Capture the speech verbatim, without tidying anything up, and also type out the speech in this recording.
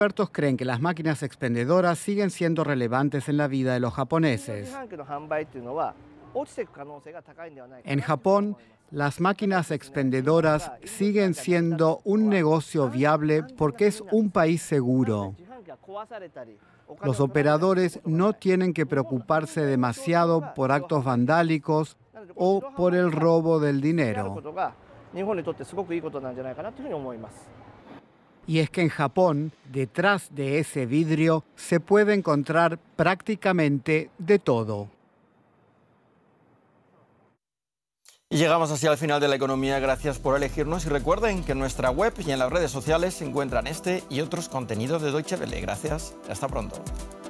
Expertos creen que las máquinas expendedoras siguen siendo relevantes en la vida de los japoneses. En Japón, las máquinas expendedoras siguen siendo un negocio viable porque es un país seguro. Los operadores no tienen que preocuparse demasiado por actos vandálicos o por el robo del dinero. Y es que en Japón, detrás de ese vidrio, se puede encontrar prácticamente de todo. Y llegamos así al final de la economía. Gracias por elegirnos y recuerden que en nuestra web y en las redes sociales se encuentran este y otros contenidos de Deutsche Welle. Gracias. Hasta pronto.